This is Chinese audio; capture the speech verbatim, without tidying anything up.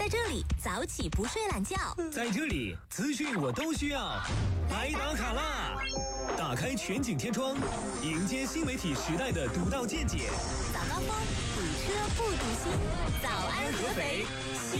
在这里早起不睡懒觉， 在这里资讯我都需要。来打卡啦！打开全景天窗，迎接新媒体时代的独到见解。 早高峰，堵车不堵心。早安合肥。